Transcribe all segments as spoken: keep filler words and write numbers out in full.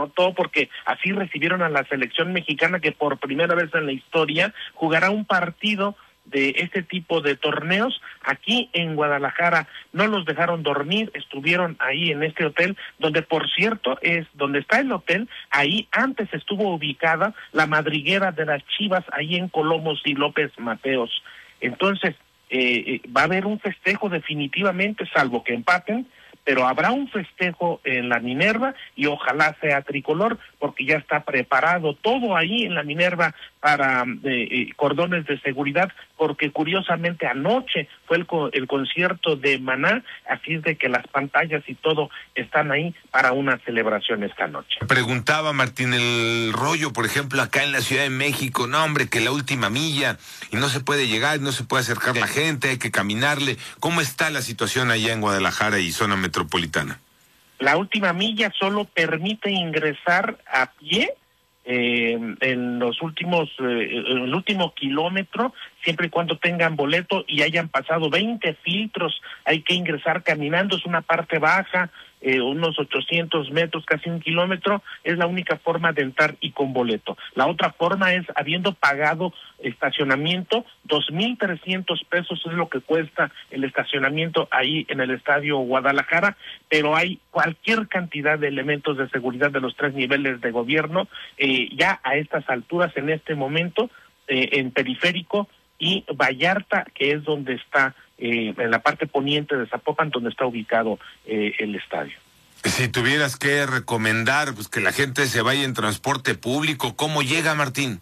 anotó porque así recibieron a la selección mexicana que por primera vez en la historia jugará un partido de este tipo de torneos aquí en Guadalajara. No los dejaron dormir, estuvieron ahí en este hotel, donde por cierto es donde está el hotel, ahí antes estuvo ubicada la madriguera de las Chivas, ahí en Colomos y López Mateos. Entonces, eh, va a haber un festejo definitivamente, salvo que empaten, pero habrá un festejo en la Minerva y ojalá sea tricolor, porque ya está preparado todo ahí en la Minerva para eh, eh, cordones de seguridad, porque curiosamente anoche fue el, co el concierto de Maná, así es de que las pantallas y todo están ahí para una celebración esta noche. Preguntaba Martín, el rollo, por ejemplo, acá en la Ciudad de México, no hombre, que la última milla, y no se puede llegar, no se puede acercar la gente, hay que caminarle. ¿Cómo está la situación allá en Guadalajara y zona metropolitana? La última milla solo permite ingresar a pie eh, en los últimos, eh, en el último kilómetro, siempre y cuando tengan boleto y hayan pasado veinte filtros. Hay que ingresar caminando, es una parte baja, eh, unos ochocientos metros, casi un kilómetro, es la única forma de entrar y con boleto. La otra forma es habiendo pagado estacionamiento, dos mil trescientos pesos es lo que cuesta el estacionamiento ahí en el Estadio Guadalajara, pero hay cualquier cantidad de elementos de seguridad de los tres niveles de gobierno, eh, ya a estas alturas, en este momento, eh, en Periférico y Vallarta, que es donde está, eh, en la parte poniente de Zapopan, donde está ubicado eh, el estadio. Si tuvieras que recomendar pues que la gente se vaya en transporte público, ¿cómo llega, Martín?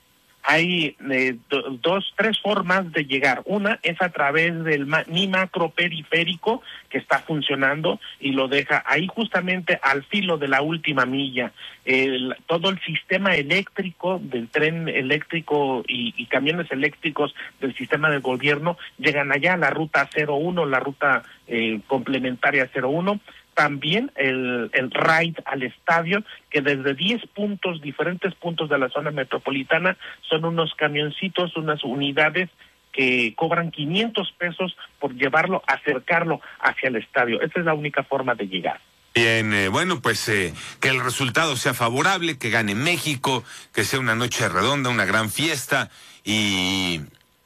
Hay eh, do, dos, tres formas de llegar. Una es a través del ma mi macro periférico, que está funcionando y lo deja ahí justamente al filo de la última milla. El, todo el sistema eléctrico del tren eléctrico y, y camiones eléctricos del sistema del gobierno llegan allá, la ruta cero uno, la ruta eh, complementaria cero uno. También el, el ride al estadio, que desde diez puntos, diferentes puntos de la zona metropolitana, son unos camioncitos, unas unidades que cobran quinientos pesos por llevarlo, acercarlo hacia el estadio. Esa es la única forma de llegar. Bien, eh, bueno, pues eh, que el resultado sea favorable, que gane México, que sea una noche redonda, una gran fiesta y,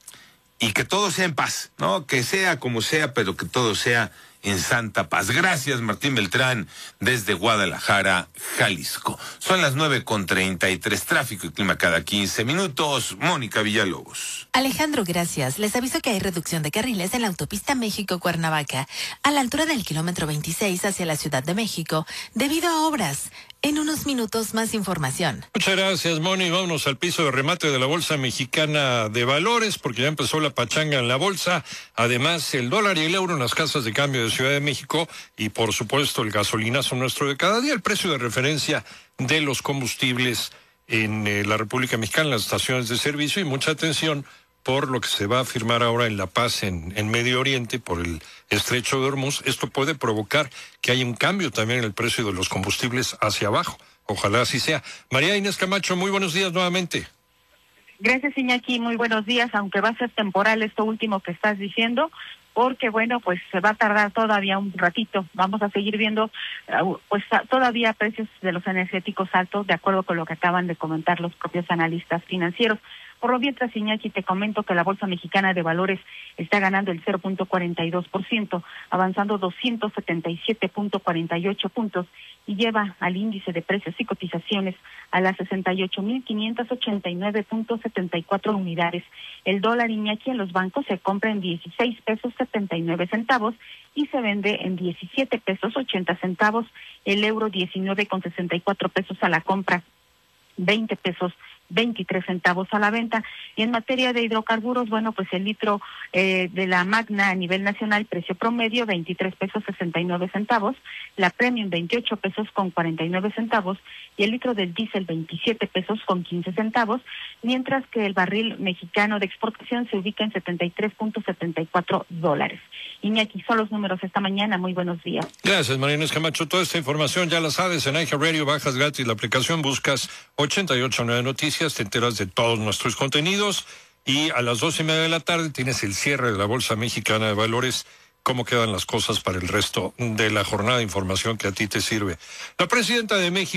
y que todo sea en paz, ¿no? Que sea como sea, pero que todo sea en santa paz. Gracias, Martín Beltrán, desde Guadalajara, Jalisco. Son las nueve con treinta y tres, tráfico y clima cada quince minutos. Mónica Villalobos. Alejandro, gracias. Les aviso que hay reducción de carriles en la autopista México-Cuernavaca, a la altura del kilómetro veintiséis hacia la Ciudad de México, debido a obras. En unos minutos más información. Muchas gracias, Moni. Vámonos al piso de remate de la Bolsa Mexicana de Valores, porque ya empezó la pachanga en la bolsa. Además, el dólar y el euro en las casas de cambio de Ciudad de México y, por supuesto, el gasolinazo nuestro de cada día, el precio de referencia de los combustibles en eh, la República Mexicana, en las estaciones de servicio, y mucha atención por lo que se va a firmar ahora en La Paz, en, en Medio Oriente, por el Estrecho de Hormuz. Esto puede provocar que haya un cambio también en el precio de los combustibles hacia abajo. Ojalá así sea. María Inés Camacho, muy buenos días nuevamente. Gracias, Iñaki, muy buenos días, aunque va a ser temporal esto último que estás diciendo, porque bueno, pues se va a tardar todavía un ratito. Vamos a seguir viendo pues todavía precios de los energéticos altos, de acuerdo con lo que acaban de comentar los propios analistas financieros. Por lo mientras, Iñaki, te comento que la Bolsa Mexicana de Valores está ganando el cero punto cuarenta y dos por ciento, avanzando doscientos setenta y siete punto cuarenta y ocho puntos y lleva al índice de precios y cotizaciones a las sesenta y ocho mil quinientos ochenta y nueve punto setenta y cuatro unidades. El dólar, Iñaki, en los bancos se compra en dieciséis pesos setenta y nueve centavos y se vende en diecisiete pesos ochenta centavos. El euro diecinueve con sesenta y cuatro pesos a la compra, veinte pesos veintitrés centavos a la venta. Y en materia de hidrocarburos, bueno, pues el litro eh, de la Magna a nivel nacional, precio promedio veintitrés pesos sesenta y nueve centavos, la Premium veintiocho pesos con cuarenta y nueve centavos y el litro del diésel veintisiete pesos con quince centavos, mientras que el barril mexicano de exportación se ubica en setenta y tres punto setenta y cuatro dólares. Iñaki, son los números esta mañana. Muy buenos días. Gracias, María Inés Camacho. Toda esta información ya la sabes en iHeartRadio, bajas gratis la aplicación, buscas ochenta y ocho nueve Noticias, te enteras de todos nuestros contenidos y a las dos y media de la tarde tienes el cierre de la Bolsa Mexicana de Valores, cómo quedan las cosas para el resto de la jornada de información que a ti te sirve. La presidenta de México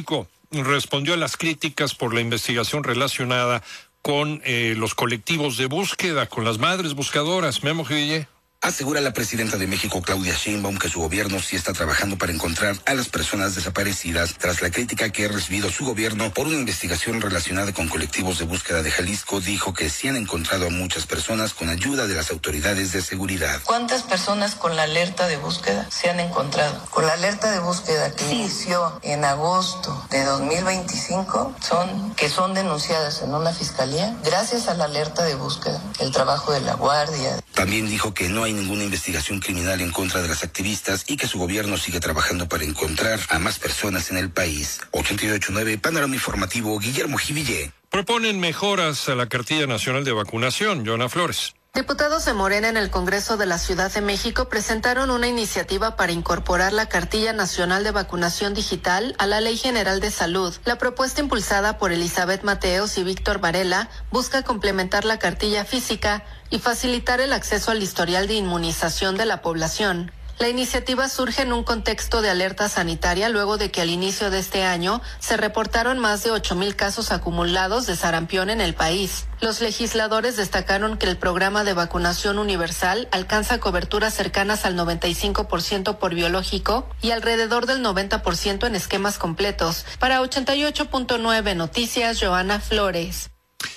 respondió a las críticas por la investigación relacionada con eh, los colectivos de búsqueda, con las madres buscadoras. Memo Giville. Asegura la presidenta de México, Claudia Sheinbaum, que su gobierno sí está trabajando para encontrar a las personas desaparecidas tras la crítica que ha recibido su gobierno por una investigación relacionada con colectivos de búsqueda de Jalisco. Dijo que sí han encontrado a muchas personas con ayuda de las autoridades de seguridad. ¿Cuántas personas con la alerta de búsqueda se han encontrado? Con la alerta de búsqueda que sí. inició en agosto de dos mil veinticinco, son que son denunciadas en una fiscalía, gracias a la alerta de búsqueda, el trabajo de la Guardia. También dijo que no hay ninguna investigación criminal en contra de las activistas y que su gobierno sigue trabajando para encontrar a más personas en el país. ochenta y ocho punto nueve, Panorama Informativo, Guillermo Jiville. Proponen mejoras a la cartilla nacional de vacunación. Joana Flores. Diputados de Morena en el Congreso de la Ciudad de México presentaron una iniciativa para incorporar la Cartilla Nacional de Vacunación Digital a la Ley General de Salud. La propuesta, impulsada por Elizabeth Mateos y Víctor Varela, busca complementar la cartilla física y facilitar el acceso al historial de inmunización de la población. La iniciativa surge en un contexto de alerta sanitaria luego de que al inicio de este año se reportaron más de ocho mil casos acumulados de sarampión en el país. Los legisladores destacaron que el programa de vacunación universal alcanza coberturas cercanas al noventa y cinco por ciento por biológico y alrededor del noventa por ciento en esquemas completos. Para ochenta y ocho punto nueve Noticias, Joana Flores.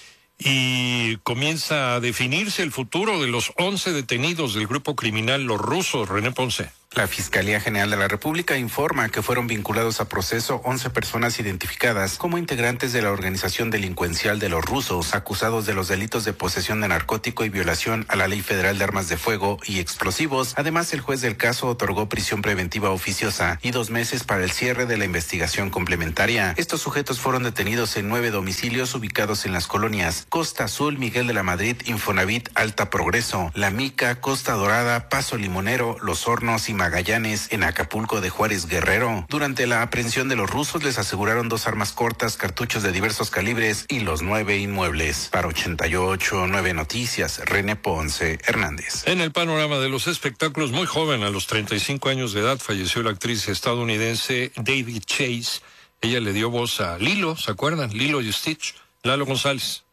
Y comienza a definirse el futuro de los once detenidos del grupo criminal Los Rusos. René Ponce. La Fiscalía General de la República informa que fueron vinculados a proceso once personas identificadas como integrantes de la organización delincuencial de Los Rusos, acusados de los delitos de posesión de narcótico y violación a la Ley Federal de Armas de Fuego y Explosivos. Además, el juez del caso otorgó prisión preventiva oficiosa y dos meses para el cierre de la investigación complementaria. Estos sujetos fueron detenidos en nueve domicilios ubicados en las colonias Costa Azul, Miguel de la Madrid, Infonavit, Alta Progreso, La Mica, Costa Dorada, Paso Limonero, Los Hornos y Magallanes, en Acapulco de Juárez, Guerrero. Durante la aprehensión de los rusos les aseguraron dos armas cortas, cartuchos de diversos calibres y los nueve inmuebles. Para ochenta y ocho punto nueve Noticias, René Ponce Hernández. En el panorama de los espectáculos, muy joven, a los treinta y cinco años de edad, falleció la actriz estadounidense David Chase. Ella le dio voz a Lilo, ¿se acuerdan? Lilo y Stitch. Lalo González.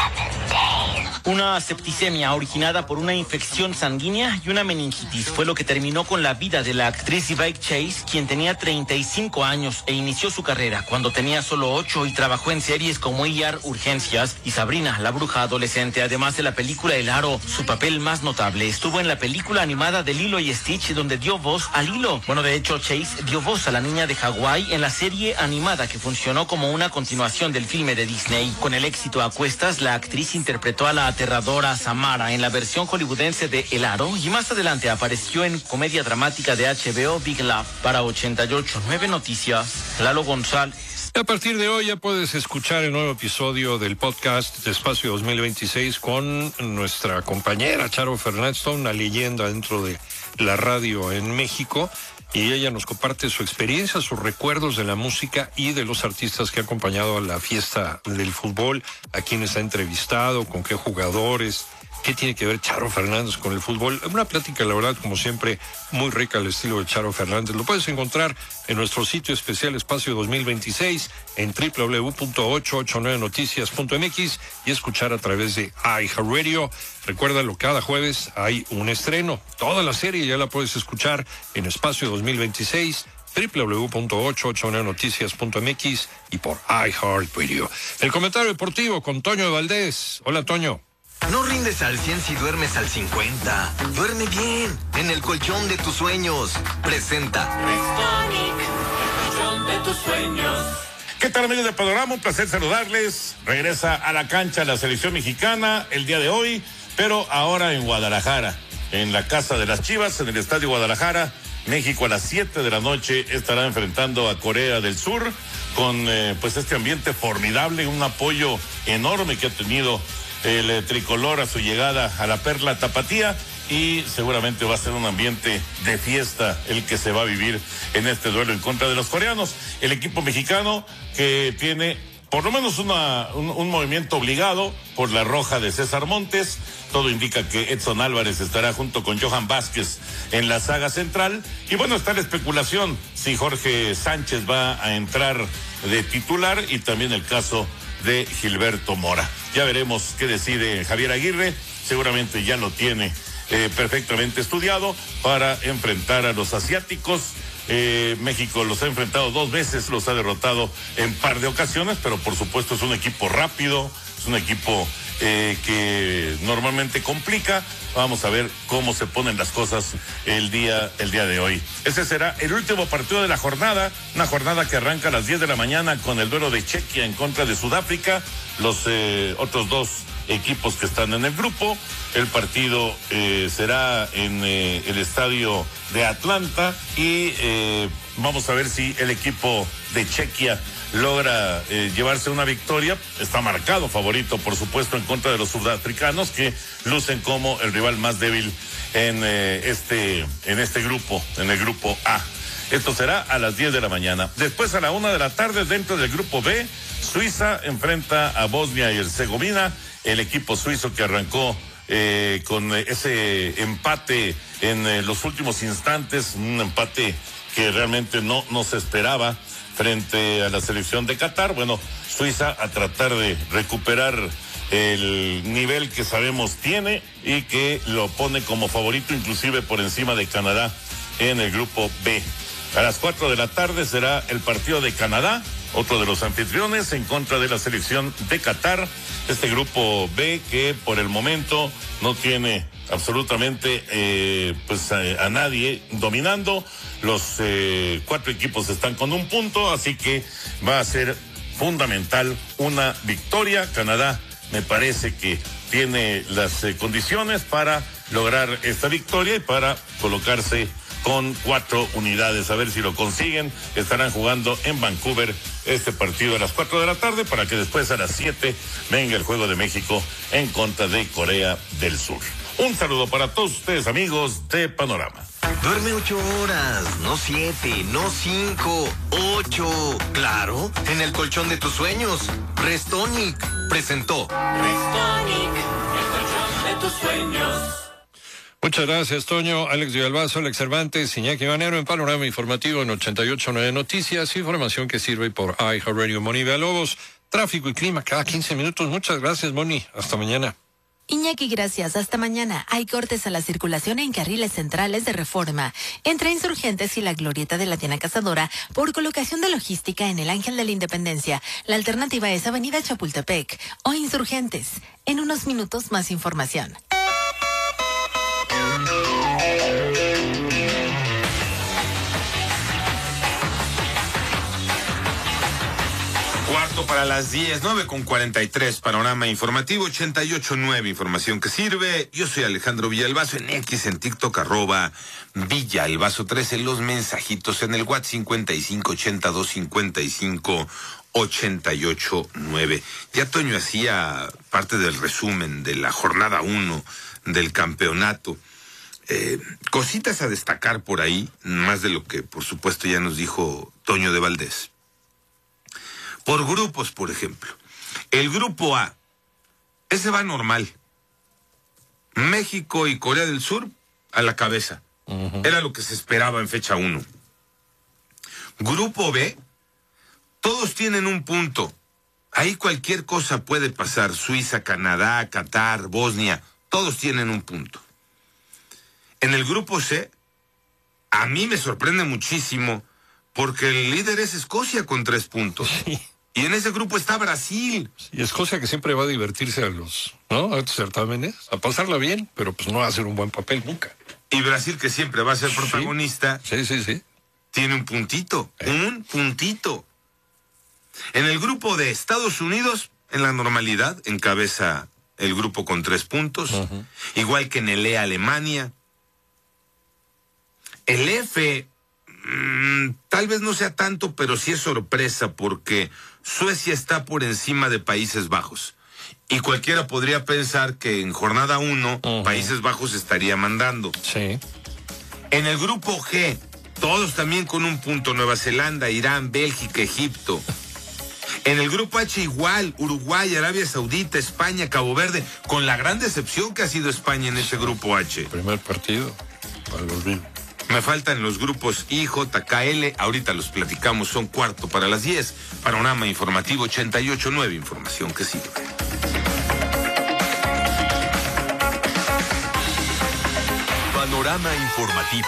Una septicemia originada por una infección sanguínea y una meningitis fue lo que terminó con la vida de la actriz David Chase, quien tenía treinta y cinco años e inició su carrera cuando tenía solo ocho y trabajó en series como E R Urgencias y Sabrina, la bruja adolescente. Además de la película El Aro, su papel más notable estuvo en la película animada de Lilo y Stitch, donde dio voz a Lilo. Bueno, de hecho, Chase dio voz a la niña de Hawái en la serie animada que funcionó como una continuación del filme de Disney. Con el éxito a cuestas, la actriz interpretó a la aterradora Samara en la versión hollywoodense de El Aro y más adelante apareció en comedia dramática de H B O Big Love. Para ochenta y ocho punto nueve Noticias, Lalo González. A partir de hoy ya puedes escuchar el nuevo episodio del podcast de Espacio dos mil veintiséis con nuestra compañera Charo Fernández, una leyenda dentro de la radio en México. Y ella nos comparte su experiencia, sus recuerdos de la música y de los artistas que ha acompañado a la fiesta del fútbol, a quienes ha entrevistado, con qué jugadores, qué tiene que ver Charo Fernández con el fútbol. Una plática, la verdad, como siempre, muy rica al estilo de Charo Fernández. Lo puedes encontrar en nuestro sitio especial Espacio dos mil veintiséis en doble u doble u doble u punto ochocientos ochenta y nueve noticias punto m x y escuchar a través de iHeartRadio. Recuérdalo, cada jueves hay un estreno. Toda la serie ya la puedes escuchar en Espacio dos mil veintiséis, doble u doble u doble u punto ochocientos ochenta y nueve noticias punto m x y por iHeartRadio. El comentario deportivo con Toño Valdés. Hola, Toño. No rindes al cien si duermes al cincuenta. Duerme bien, en el colchón de tus sueños. Presenta Restonic, el colchón de tus sueños. ¿Qué tal, amigos de Panorama? Un placer saludarles. Regresa a la cancha la selección mexicana el día de hoy, pero ahora en Guadalajara, en la casa de las Chivas, en el Estadio Guadalajara. México a las siete de la noche estará enfrentando a Corea del Sur con eh, pues este ambiente formidable, un apoyo enorme que ha tenido el eh, tricolor a su llegada a la Perla Tapatía, y seguramente va a ser un ambiente de fiesta el que se va a vivir en este duelo en contra de los coreanos. El equipo mexicano que tiene por lo menos una, un, un movimiento obligado por la roja de César Montes. Todo indica que Edson Álvarez estará junto con Johan Vázquez en la saga central. Y bueno, está la especulación si Jorge Sánchez va a entrar de titular y también el caso de Gilberto Mora. Ya veremos qué decide Javier Aguirre. Seguramente ya lo tiene eh, perfectamente estudiado para enfrentar a los asiáticos. Eh, México los ha enfrentado dos veces, los ha derrotado en par de ocasiones, pero por supuesto es un equipo rápido, es un equipo eh, que normalmente complica. Vamos a ver cómo se ponen las cosas el día, el día de hoy. Ese será el último partido de la jornada, una jornada que arranca a las diez de la mañana con el duelo de Chequia en contra de Sudáfrica, los eh, otros dos equipos que están en el grupo. El partido eh, será en eh, el estadio de Atlanta y eh, vamos a ver si el equipo de Chequia logra eh, llevarse una victoria. Está marcado favorito, por supuesto, en contra de los sudafricanos, que lucen como el rival más débil en eh, este en este grupo, en el grupo A. Esto será a las diez de la mañana. Después, a la una de la tarde, dentro del grupo B, Suiza enfrenta a Bosnia y Herzegovina. El equipo suizo que arrancó eh, con ese empate en eh, los últimos instantes, un empate que realmente no, no se esperaba frente a la selección de Qatar. Bueno, Suiza a tratar de recuperar el nivel que sabemos tiene y que lo pone como favorito inclusive por encima de Canadá en el grupo B. A las cuatro de la tarde será el partido de Canadá, otro de los anfitriones, en contra de la selección de Qatar. Este grupo B que por el momento no tiene absolutamente eh, pues a, a nadie dominando. Los eh, cuatro equipos están con un punto, así que va a ser fundamental una victoria. Canadá me parece que tiene las eh, condiciones para lograr esta victoria y para colocarse con cuatro unidades. A ver si lo consiguen. Estarán jugando en Vancouver este partido a las cuatro de la tarde para que después a las siete venga el juego de México en contra de Corea del Sur. Un saludo para todos ustedes, amigos de Panorama. Duerme ocho horas, no siete, no cinco, ocho. Claro, en el colchón de tus sueños. Restonic presentó. Restonic, el colchón de tus sueños. Muchas gracias, Toño. Alex Villalbazo, Alex Cervantes, Iñaki Manero en Panorama Informativo en ochenta y ocho punto nueve Noticias. Información que sirve por iHeartRadio. Moni Villalobos, tráfico y clima cada quince minutos. Muchas gracias, Moni. Hasta mañana. Iñaki, gracias. Hasta mañana. Hay cortes a la circulación en carriles centrales de Reforma, entre Insurgentes y la Glorieta de la Tienda Cazadora, por colocación de logística en el Ángel de la Independencia. La alternativa es Avenida Chapultepec o Insurgentes. En unos minutos, más información. Cuarto para las diez, nueve con cuarenta y tres, Panorama Informativo, ochenta y ocho punto nueve, información que sirve. Yo soy Alejandro Villalbazo, en X, en TikTok, arroba Villalbazo trece, los mensajitos en el WhatsApp cincuenta y cinco ochenta y dos cincuenta y cinco ochenta y ocho nueve. Ya Toño hacía parte del resumen de la jornada uno del campeonato. Eh, cositas a destacar por ahí, más de lo que por supuesto ya nos dijo Toño de Valdés. Por grupos, por ejemplo. El grupo A, ese va normal. México y Corea del Sur a la cabeza. Uh-huh. Era lo que se esperaba en fecha uno. Grupo B, todos tienen un punto. Ahí cualquier cosa puede pasar. Suiza, Canadá, Qatar, Bosnia, todos tienen un punto. En el grupo C, a mí me sorprende muchísimo porque el líder es Escocia con tres puntos. Sí. Y en ese grupo está Brasil. Y Escocia que siempre va a divertirse a los, ¿no? A estos certámenes, a pasarla bien, pero pues no va a hacer un buen papel nunca. Y Brasil que siempre va a ser protagonista. Sí, sí, sí. sí. Tiene un puntito, eh. un puntito. En el grupo de Estados Unidos, en la normalidad, encabeza el grupo con tres puntos. Uh-huh. Igual que en el E Alemania. El F, mmm, tal vez no sea tanto, pero sí es sorpresa porque Suecia está por encima de Países Bajos. Y cualquiera podría pensar que en jornada uno, uh-huh. Países Bajos estaría mandando. Sí. En el grupo G, todos también con un punto, Nueva Zelanda, Irán, Bélgica, Egipto. En el grupo H igual, Uruguay, Arabia Saudita, España, Cabo Verde, con la gran decepción que ha sido España en ese grupo H. Primer partido para los Bills. Me faltan los grupos I, J, K, L, ahorita los platicamos, son cuarto para las diez. Panorama informativo ochenta y ocho punto nueve, información que sirve. Panorama informativo.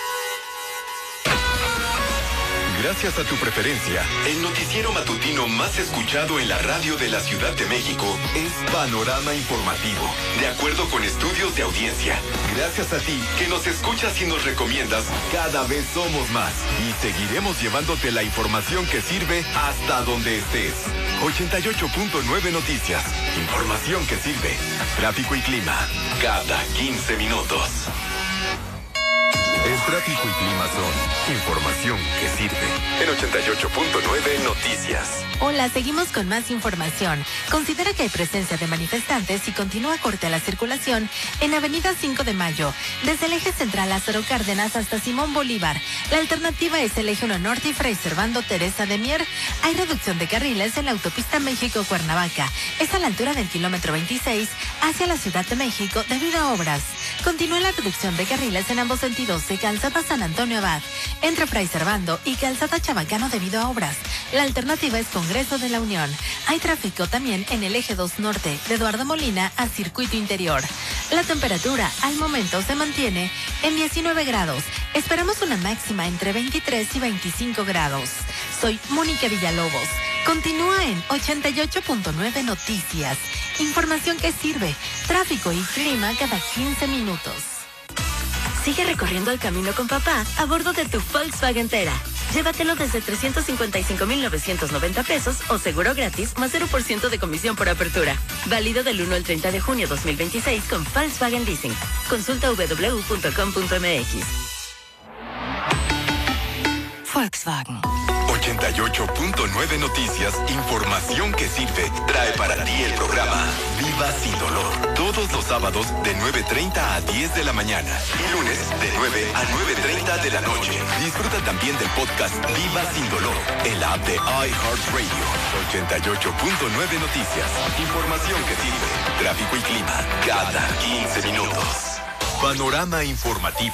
Gracias a tu preferencia, el noticiero matutino más escuchado en la radio de la Ciudad de México es Panorama Informativo, de acuerdo con estudios de audiencia. Gracias a ti que nos escuchas y nos recomiendas, cada vez somos más y seguiremos llevándote la información que sirve hasta donde estés. ochenta y ocho punto nueve Noticias, información que sirve. Tráfico y clima, cada quince minutos. El tráfico y clima son información que sirve. En ochenta y ocho punto nueve Noticias. Hola, seguimos con más información. Considera que hay presencia de manifestantes y continúa corte a la circulación en Avenida cinco de Mayo, desde el eje central Lázaro Cárdenas hasta Simón Bolívar. La alternativa es el eje uno Norte y Fray Servando Teresa de Mier. Hay reducción de carriles en la autopista México-Cuernavaca. Es a la altura del kilómetro veintiséis hacia la Ciudad de México debido a obras. Continúa la reducción de carriles en ambos sentidos de Calzada San Antonio Abad, entre Fray Servando y Calzada Chabacano debido a obras. La alternativa es Congreso de la Unión. Hay tráfico también en el eje dos Norte, de Eduardo Molina a Circuito Interior. La temperatura al momento se mantiene en diecinueve grados. Esperamos una máxima entre veintitrés y veinticinco grados. Soy Mónica Villalobos. Continúa en ochenta y ocho punto nueve Noticias. Información que sirve. Tráfico y clima cada quince minutos. Sigue recorriendo el camino con papá a bordo de tu Volkswagen Tera. Llévatelo desde trescientos cincuenta y cinco mil novecientos noventa pesos o seguro gratis más cero por ciento de comisión por apertura. Válido del uno al treinta de junio dos mil veintiséis con Volkswagen Leasing. Consulta doble u doble u doble u punto com punto m x. Volkswagen. ochenta y ocho punto nueve Noticias, información que sirve, trae para ti el programa Viva Sin Dolor. Todos los sábados de nueve treinta a diez de la mañana y lunes de nueve a nueve treinta de la noche. Disfruta también del podcast Viva Sin Dolor en la app de iHeartRadio. ochenta y ocho punto nueve Noticias, información que sirve, tráfico y clima cada quince minutos. Panorama informativo.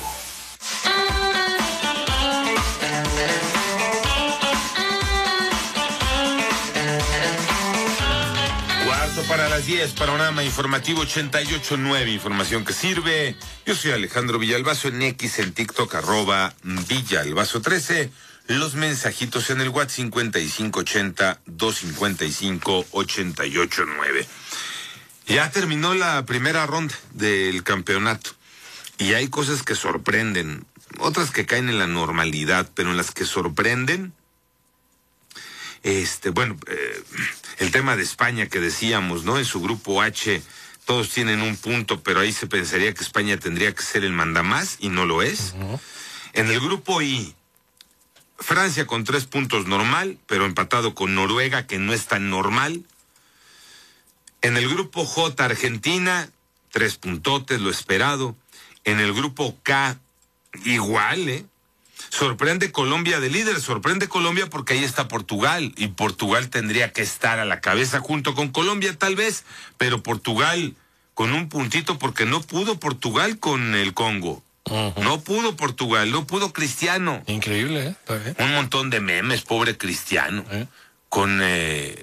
Para las diez, Panorama Informativo ochenta y ocho punto nueve, información que sirve. Yo soy Alejandro Villalbazo en X, en TikTok, arroba Villalbazo trece. Los mensajitos en el WhatsApp cincuenta y cinco ochenta, doscientos cincuenta y cinco, ochenta y ocho nueve. Ya terminó la primera ronda del campeonato y hay cosas que sorprenden, otras que caen en la normalidad, pero en las que sorprenden. Este, bueno, eh, el tema de España que decíamos, ¿no? En su grupo H todos tienen un punto, pero ahí se pensaría que España tendría que ser el mandamás y no lo es. Uh-huh. En el grupo I, Francia con tres puntos normal, pero empatado con Noruega, que no es tan normal. En el grupo J, Argentina, tres puntotes, lo esperado. En el grupo K, igual, ¿eh? Sorprende Colombia de líder, sorprende Colombia porque ahí está Portugal, y Portugal tendría que estar a la cabeza junto con Colombia tal vez, pero Portugal con un puntito porque no pudo Portugal con el Congo. Uh-huh. No pudo Portugal, no pudo Cristiano. Increíble, ¿eh? ¿Está bien? Un montón de memes, pobre Cristiano, ¿eh? Con eh,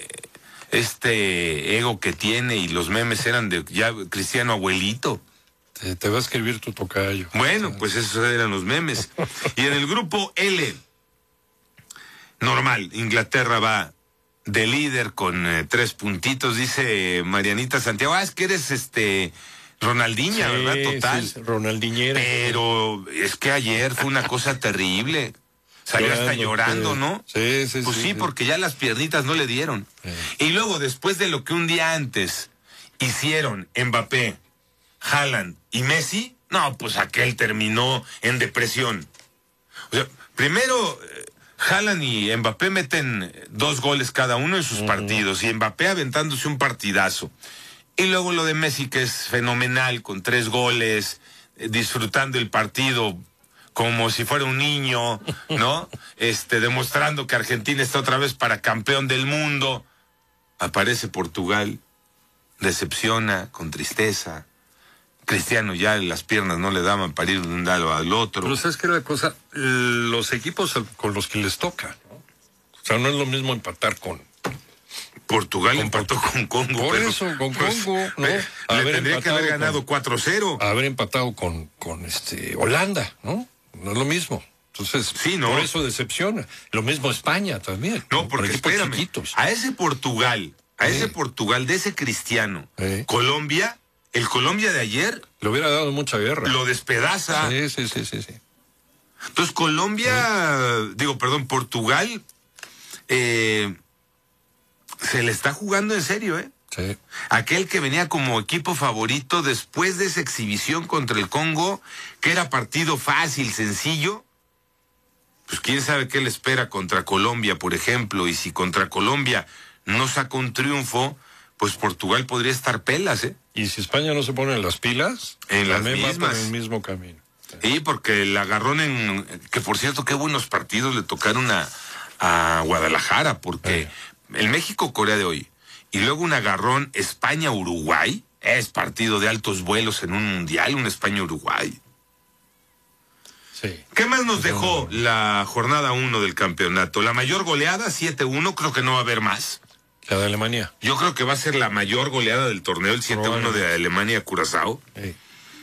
este ego que tiene, y los memes eran de ya Cristiano abuelito. Te, te va a escribir tu tocayo. Bueno, pues esos eran los memes. Y en el grupo L, normal, Inglaterra va de líder con eh, tres puntitos, dice Marianita Santiago. Ah, es que eres este Ronaldinha, sí, ¿verdad? Total. Sí, Ronaldinhera. Pero es que ayer fue una cosa terrible. Salió llorando, hasta llorando, sí. ¿no? Sí, sí, pues sí. sí, sí, porque ya las piernitas no le dieron. Sí. Y luego, después de lo que un día antes hicieron Mbappé, Haaland y Messi, no, pues aquel terminó en depresión. O sea, primero, eh, Haaland y Mbappé meten dos goles cada uno en sus uh-huh. partidos, y Mbappé aventándose un partidazo. Y luego lo de Messi, que es fenomenal, con tres goles, eh, disfrutando el partido como si fuera un niño, ¿no? Este, demostrando que Argentina está otra vez para campeón del mundo. Aparece Portugal, decepciona, con tristeza. Cristiano ya las piernas no le daban para ir de un lado al otro. Pero ¿sabes qué era la cosa? Los equipos con los que les toca, ¿no? O sea, no es lo mismo empatar con... Portugal empató con Congo. Por pero, eso, con pues, Congo, ¿no? Eh, le tendría que haber ganado cuatro cero. Haber empatado con, con este Holanda, ¿no? No es lo mismo. Entonces, sí, no. Por eso decepciona. Lo mismo España también. No, porque espérame, chiquitos. a ese Portugal, a sí. ese Portugal de ese Cristiano, sí. Colombia, el Colombia de ayer... Le hubiera dado mucha guerra. Lo despedaza. Sí, sí, sí, sí. sí. Entonces, Colombia, sí. digo, perdón, Portugal... Eh, se le está jugando en serio, ¿eh? Sí. Aquel que venía como equipo favorito después de esa exhibición contra el Congo, que era partido fácil, sencillo, pues quién sabe qué le espera contra Colombia, por ejemplo, y si contra Colombia no saca un triunfo, pues Portugal podría estar pelas, ¿eh? Y si España no se pone en las pilas, en las mismas, va por el mismo camino. Sí, porque el agarrón en, que por cierto, qué buenos partidos le tocaron a, a Guadalajara, porque... Sí. El México-Corea de hoy y luego un agarrón España-Uruguay es partido de altos vuelos en un mundial, un España-Uruguay. Sí. ¿Qué más nos dejó la jornada uno del campeonato? La mayor goleada, siete uno, creo que no va a haber más. La de Alemania. Yo creo que va a ser la mayor goleada del torneo, el siete uno de Alemania-Curazao. Sí.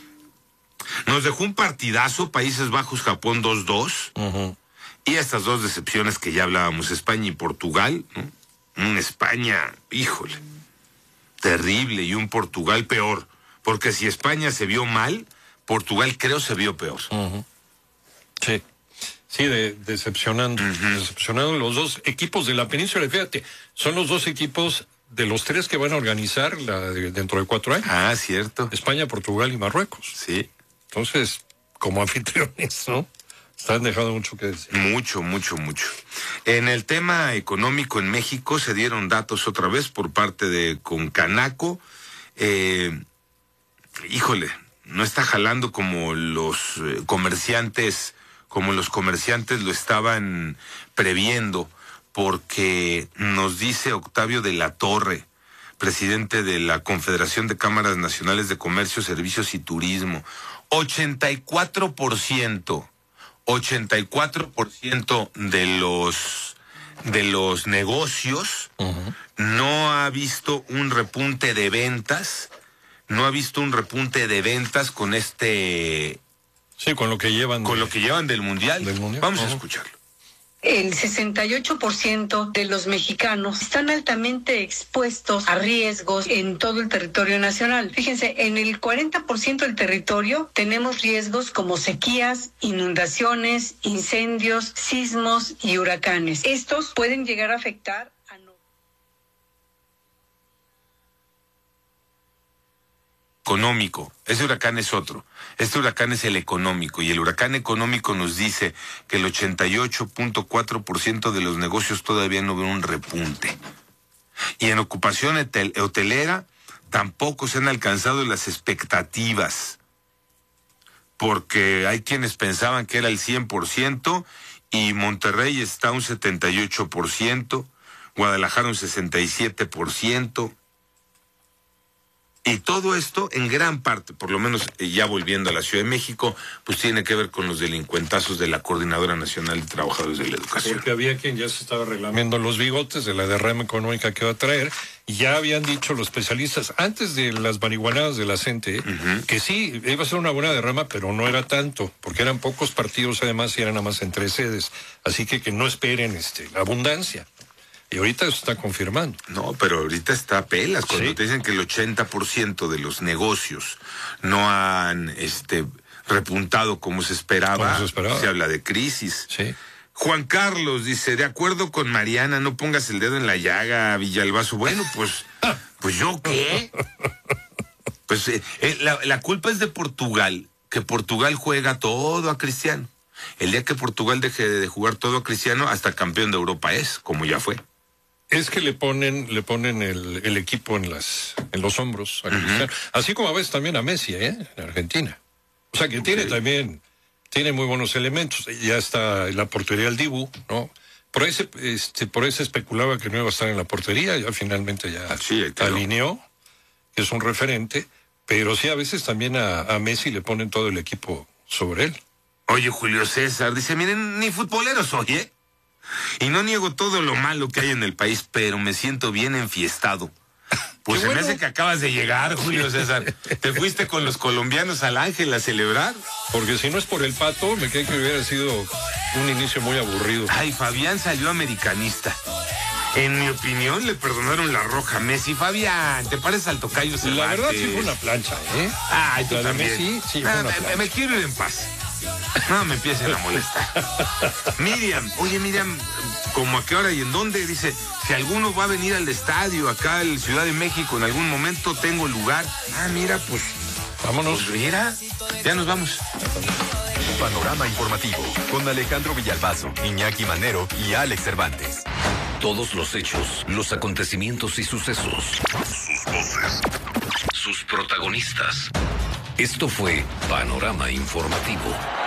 Nos dejó un partidazo, Países Bajos-Japón dos dos. Uh-huh. Y estas dos decepciones que ya hablábamos, España y Portugal, ¿no? Un España, híjole, terrible, y un Portugal peor, porque si España se vio mal, Portugal creo se vio peor. Uh-huh. Sí, sí, de, decepcionando, uh-huh. decepcionando los dos equipos de la península, fíjate, son los dos equipos de los tres que van a organizar la de, dentro de cuatro años. Ah, cierto. España, Portugal y Marruecos. Sí. Entonces, como anfitriones, ¿no? Están dejando mucho que decir. Mucho, mucho, mucho. En el tema económico en México se dieron datos otra vez por parte de Concanaco. Eh, híjole, no está jalando como los eh, comerciantes, como los comerciantes lo estaban previendo, porque nos dice Octavio de la Torre, presidente de la Confederación de Cámaras Nacionales de Comercio, Servicios y Turismo, ochenta y cuatro por ciento ochenta y cuatro por ciento de los de los negocios uh-huh. no ha visto un repunte de ventas, no ha visto un repunte de ventas con este sí, con lo que llevan con de, lo que llevan del mundial. Del mundial. Vamos uh-huh. a escucharlo. El sesenta y ocho por ciento de los mexicanos están altamente expuestos a riesgos en todo el territorio nacional. Fíjense, en el cuarenta por ciento del territorio tenemos riesgos como sequías, inundaciones, incendios, sismos y huracanes. Estos pueden llegar a afectar a no... económico. Ese huracán es otro. Este huracán es el económico, y el huracán económico nos dice que el ochenta y ocho punto cuatro por ciento de los negocios todavía no ven un repunte. Y en ocupación hotelera tampoco se han alcanzado las expectativas, porque hay quienes pensaban que era el cien por ciento y Monterrey está un setenta y ocho por ciento, Guadalajara un sesenta y siete por ciento. Y todo esto, en gran parte, por lo menos ya volviendo a la Ciudad de México, pues tiene que ver con los delincuentazos de la Coordinadora Nacional de Trabajadores de la Educación. Porque había quien ya se estaba reclamando los bigotes de la derrama económica que va a traer, y ya habían dicho los especialistas, antes de las marihuanadas de la CENTE, uh-huh. que sí, iba a ser una buena derrama, pero no era tanto, porque eran pocos partidos además y eran nada más en tres sedes, así que que no esperen este la abundancia. Y ahorita eso está confirmando. No, pero ahorita está a pelas. Cuando ¿sí? te dicen que el ochenta por ciento de los negocios no han este repuntado como se esperaba, como se esperaba. Se habla de crisis. Sí. Juan Carlos dice, de acuerdo con Mariana, no pongas el dedo en la llaga, Villalbazo. Bueno, pues, pues ¿yo qué? Pues eh, eh, la, la culpa es de Portugal, que Portugal juega todo a Cristiano. El día que Portugal deje de jugar todo a Cristiano, hasta campeón de Europa es, como ya fue. Es que le ponen, le ponen el, el equipo en las, en los hombros a Cristiano. Uh-huh. Así como a veces también a Messi, ¿eh? En Argentina. O sea que okay. tiene también tiene muy buenos elementos. Ya está en la portería el Dibu, ¿no? Por ese, este, por eso especulaba que no iba a estar en la portería, ya finalmente ya sí, alineó, es un referente, pero sí a veces también a, a Messi le ponen todo el equipo sobre él. Oye, Julio César, dice, miren, ni futbolero soy, ¿eh? Y no niego todo lo malo que hay en el país, pero me siento bien enfiestado. Pues se bueno. me hace que acabas de llegar, Julio César. ¿Te fuiste con los colombianos al Ángel a celebrar? Porque si no es por el Pato, me cree que hubiera sido un inicio muy aburrido. Ay, Fabián salió americanista. En mi opinión, le perdonaron la roja a Messi. Fabián, ¿te pareces al tocayo Cervantes? La verdad sí fue una plancha, ¿eh? Ay, tú la también. Messi, sí, ah, fue una me, plancha. me quiero ir en paz. No me empiecen a molestar. Miriam, oye Miriam, ¿cómo a qué hora y en dónde? Dice, si alguno va a venir al estadio acá en Ciudad de México en algún momento, tengo lugar. Ah, mira, pues vámonos. Pues mira, ya nos vamos. Panorama informativo con Alejandro Villalbazo, Iñaki Manero y Alex Cervantes. Todos los hechos, los acontecimientos y sucesos. Sus voces. Sus protagonistas. Esto fue Panorama Informativo.